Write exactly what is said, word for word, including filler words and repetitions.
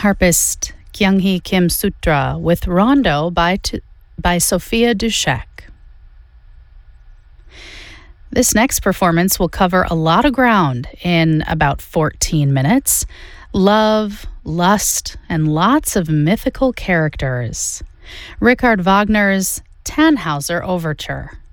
harpist Kyung-hee Kim Sutra with Rondo by, T- by Sophia Dushek. This next performance will cover a lot of ground in about fourteen minutes. Love, lust, and lots of mythical characters. Richard Wagner's Tannhauser Overture.